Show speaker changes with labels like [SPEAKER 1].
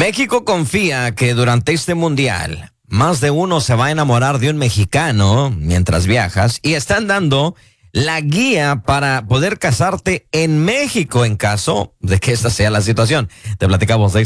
[SPEAKER 1] México confía que durante este mundial más de uno se va a enamorar de un mexicano mientras viajas y están dando la guía para poder casarte en México en caso de que esta sea la situación. Te platicamos de